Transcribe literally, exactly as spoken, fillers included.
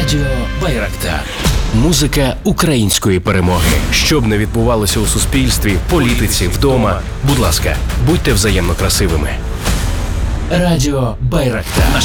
Радіо Байрактар. Музика української перемоги. Щоб не відбувалося у суспільстві, політиці, вдома, будь ласка, будьте взаємно красивими. Радіо Байрактар.